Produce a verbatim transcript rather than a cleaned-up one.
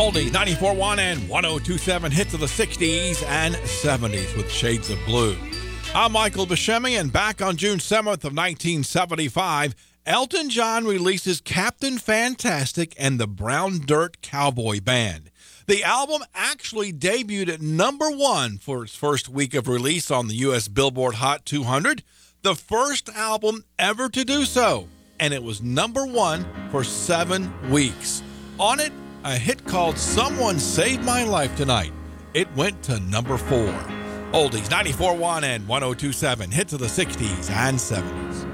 Oldies ninety-four point one and one oh two point seven hits of the sixties and seventies with shades of blue. I'm Michael Buscemi, and back on June seventh of nineteen seventy-five, Elton John releases Captain Fantastic and the Brown Dirt Cowboy Band. The album actually debuted at number one for its first week of release on the U S Billboard Hot two hundred, the first album ever to do so, and it was number one for seven weeks. On it, a hit called Someone Saved My Life Tonight. It went to number four. Oldies ninety-four point one and one oh two point seven hits of the sixties and seventies.